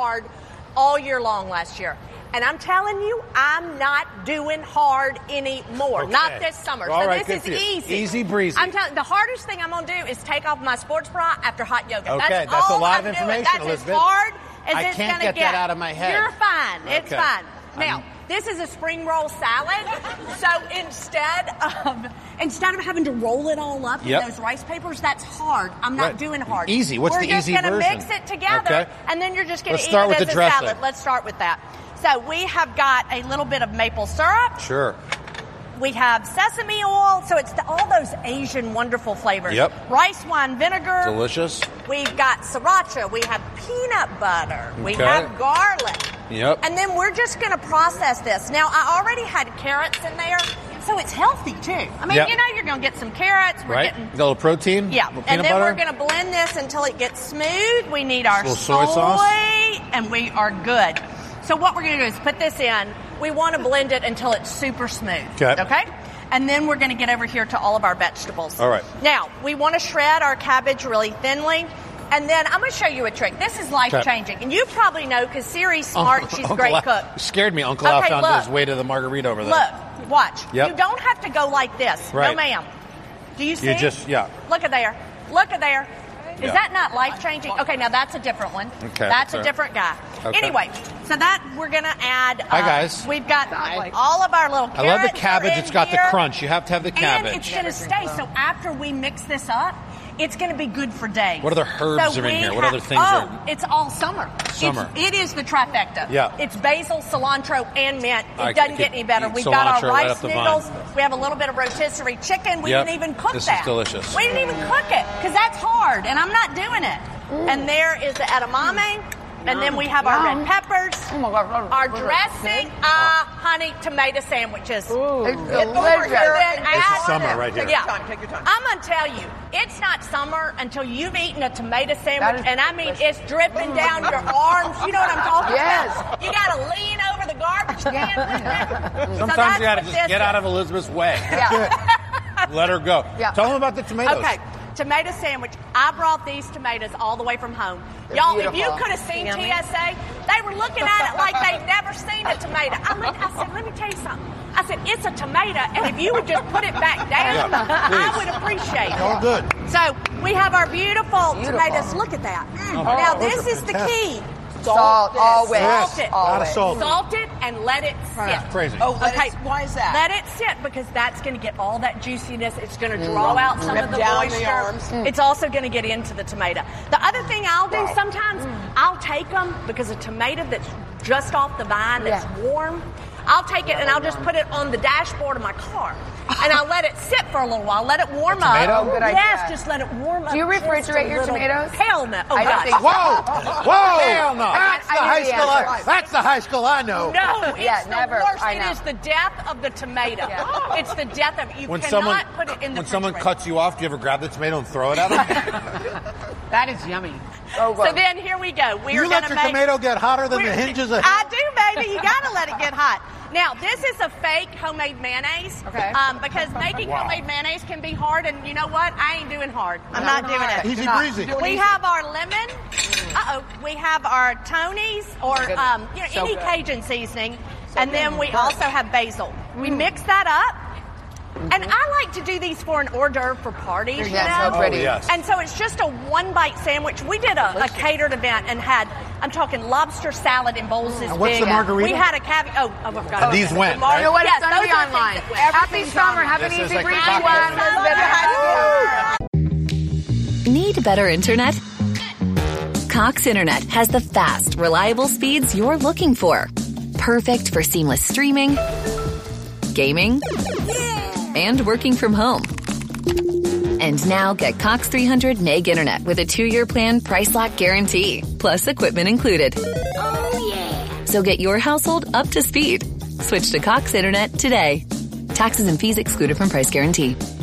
hard all year long last year. And I'm telling you, I'm not doing hard anymore. Okay. Not this summer. All so right, this is easy. Easy breezy. I'm telling the hardest thing I'm going to do is take off my sports bra after hot yoga. Okay, that's all a lot I'm of doing. information, That's Elizabeth. as hard as I it's can't going to get that out of my head. You're fine. It's Okay. fine. Now, this is a spring roll salad. So instead of having to roll it all up in those rice papers, that's hard. I'm not doing hard. Easy. What's the easy version? We're just going to mix it together, and then you're just going to eat start it with as the a dressing. salad. Let's start with that. So we have got a little bit of maple syrup. Sure. We have sesame oil, so it's all those Asian wonderful flavors. Yep. Rice wine vinegar. Delicious. We've got sriracha. We have peanut butter. We have garlic. Yep. And then we're just going to process this. Now, I already had carrots in there, so it's healthy, too. I mean, you know, you're going to get some carrots. We're getting Got a little protein. Yeah. Little And peanut then butter. we're going to blend this until it gets smooth. We need our little soy sauce. and we are good. So what we're going to do is put this in. We want to blend it until it's super smooth. Okay? And then we're going to get over here to all of our vegetables. All right. Now, we want to shred our cabbage really thinly. And then I'm going to show you a trick. This is life-changing. And you probably know because Siri's smart and she's a great cook. Scared me. Uncle Al found his way to the margarita over there. Look, watch. Yep. You don't have to go like this. Right. No, ma'am. Do you see? You just, Look at there. Look at there. Is that not life-changing? Okay, now that's a different one. Okay. That's a different guy. Okay. Anyway, so that we're going to add... Hi, guys. We've got all of our little carrots. I love the cabbage. It's got the here. crunch. You have to have the cabbage. And it's going to stay. So after we mix this up, it's going to be good for days. What other herbs are in here? What other things are... it's all summer. It is the trifecta. Yeah. It's basil, cilantro, and mint. I It doesn't could get any better. eat We've got our cilantro right rice up the noodles. vine. We have a little bit of rotisserie chicken. We didn't even cook This that. is delicious. We didn't even cook it because that's hard, and I'm not doing it. And there is the edamame. And then we have our red peppers, our dressing, honey, tomato sandwiches. It's This is summer right here. Yeah. Take your time. I'm going to tell you, it's not summer until you've eeten a tomato sandwich, and I mean, it's dripping down your arms. You know what I'm talking about? You got to lean over the garbage can. Sometimes you got to just get out of Elizabeth's way. Let her go. Tell them about the tomatoes. Okay. Tomato sandwich. I brought these tomatoes all the way from home. Y'all, if you could have seen TSA, they were looking at it like they'd never seen a tomato. I said, let me tell you something. I said, it's a tomato, and if you would just put it back down, I would appreciate it. All good. So we have our beautiful tomatoes. Look at that. Now, this is the key. Salt, always. Salt it. A lot of salt. Salt it and let it sit. Crazy. Oh, why is that? Let it sit because that's going to get all that juiciness. It's going to draw out some of the down moisture. the arms. It's also going to get into the tomato. The other thing I'll do sometimes, I'll take them because a tomato that's just off the vine that's warm, I'll take it and I'll just put it on the dashboard of my car. And I'll let it sit for a little while, let it warm up. tomato? Good idea. Yes, just let it warm up. Do you just refrigerate a your little. tomatoes? Hell no. Oh, I don't gosh. think so. Whoa! Hell no! That's the I high knew the school. answer. That's the high school I know. No, it's the never. worst. I It know. is the death of the tomato. It's the death of you. When cannot put it in the when someone refrigerator. cuts you off, do you ever grab the tomato and throw it at them? That is yummy. Oh, So then here we go. We are You let going to your make. tomato get hotter than the hinges of... I do, baby. You got to let it get hot. Now, this is a fake homemade mayonnaise. Okay. Because making homemade mayonnaise can be hard, and you know what? I ain't doing hard. I'm not doing it. Easy breezy. We have our lemon. We have our Tony's or any Cajun seasoning, and then we also have basil. We mix that up. And I like to do these for an hors d'oeuvre for parties, you know? so pretty. Oh, yes. And so it's just a one-bite sandwich. We did a catered event and had, I'm talking lobster salad in bowls this And what's big. the margarita? We had a caviar. Oh, I forgot. And these went, right? You know what? Yes, It's going to be those are online. things that went. Happy summer. Have an This is easy like breezy cocktail. one. Need better internet? Cox Internet has the fast, reliable speeds you're looking for. Perfect for seamless streaming, gaming, and working from home. And now get Cox 300 Meg Internet with a 2-year plan price lock guarantee, plus equipment included. Oh, yeah. So get your household up to speed. Switch to Cox Internet today. Taxes and fees excluded from price guarantee.